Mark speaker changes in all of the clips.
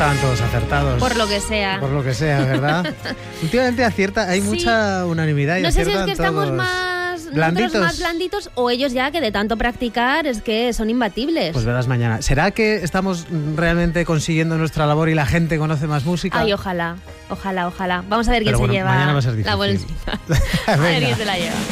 Speaker 1: estaban todos acertados.
Speaker 2: Por lo que sea.
Speaker 1: Por lo que sea, ¿verdad? Últimamente acierta, hay mucha unanimidad y
Speaker 2: no sé si es
Speaker 1: aciertan
Speaker 2: que estamos
Speaker 1: todos.
Speaker 2: nosotros más blanditos o ellos ya que de tanto practicar es que son imbatibles.
Speaker 1: Pues verás mañana. ¿Será que estamos realmente consiguiendo nuestra labor y la gente conoce más música?
Speaker 2: Ay, ojalá. Vamos a ver quién se lleva
Speaker 1: mañana va a ser difícil.
Speaker 2: la bolsita. A ver quién se la lleva.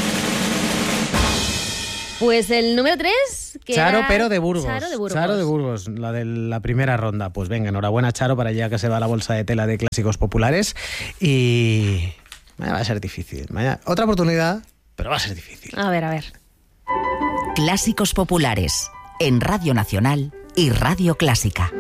Speaker 2: Pues el número 3...
Speaker 1: Charo, pero de Burgos.
Speaker 2: Charo de Burgos,
Speaker 1: la de la primera ronda. Pues venga, enhorabuena, Charo, para allá que se va a la bolsa de tela de clásicos populares. Y mañana va a ser difícil. Mañana, otra oportunidad, pero va a ser difícil.
Speaker 2: A ver.
Speaker 3: Clásicos populares en Radio Nacional y Radio Clásica.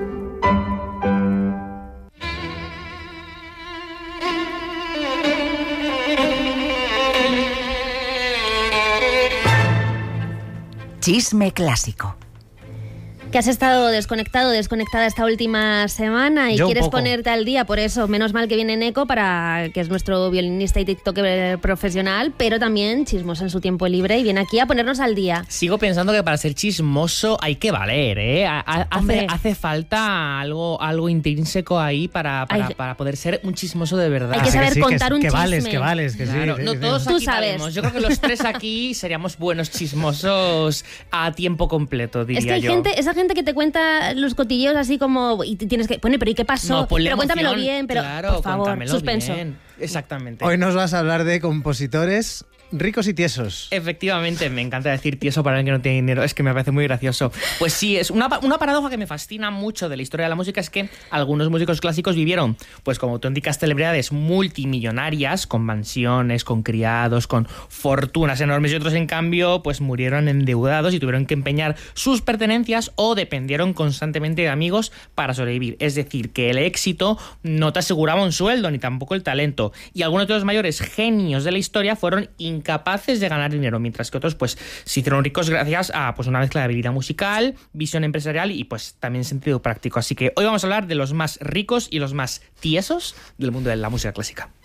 Speaker 3: Chisme clásico.
Speaker 2: Que has estado desconectada esta última semana y
Speaker 1: Yo
Speaker 2: quieres
Speaker 1: un poco.
Speaker 2: ponerte al día, por eso, menos mal que viene Neko, que es nuestro violinista y tiktoker profesional, pero también chismoso en su tiempo libre y viene aquí a ponernos al día.
Speaker 4: Sigo pensando que para ser chismoso hay que valer, ¿eh?
Speaker 2: Hombre.
Speaker 4: Hace falta algo intrínseco ahí para poder ser un chismoso de verdad.
Speaker 2: Hay que saber
Speaker 1: sí,
Speaker 2: contar un
Speaker 1: que
Speaker 2: chisme.
Speaker 1: vales, que vales, que
Speaker 4: Claro,
Speaker 1: sí.
Speaker 4: no todos
Speaker 2: Tú
Speaker 4: aquí
Speaker 2: sabes.
Speaker 4: valemos. Yo creo que los tres aquí seríamos buenos chismosos a tiempo completo, diría
Speaker 2: Es que hay
Speaker 4: yo.
Speaker 2: esa gente que te cuenta los cotilleos así como y te tienes que poner, pero ¿y qué pasó?
Speaker 4: No, ponle
Speaker 2: pero cuéntamelo
Speaker 4: emoción,
Speaker 2: bien, pero
Speaker 4: claro,
Speaker 2: por favor,
Speaker 4: cuéntamelo
Speaker 2: suspenso.
Speaker 4: bien. Exactamente.
Speaker 1: Hoy nos vas a hablar de compositores ricos y tiesos.
Speaker 4: Efectivamente, me encanta decir tieso para el que no tiene dinero, es que me parece muy gracioso. Pues sí, es una paradoja que me fascina mucho de la historia de la música, es que algunos músicos clásicos vivieron pues como auténticas celebridades multimillonarias, con mansiones, con criados, con fortunas enormes, y otros en cambio pues murieron endeudados y tuvieron que empeñar sus pertenencias o dependieron constantemente de amigos para sobrevivir. Es decir, que el éxito no te aseguraba un sueldo ni tampoco el talento, y algunos de los mayores genios de la historia fueron incapaces de ganar dinero, mientras que otros pues se hicieron ricos gracias a pues una mezcla de habilidad musical, visión empresarial y pues también sentido práctico. Así que hoy vamos a hablar de los más ricos y los más tiesos del mundo de la música clásica.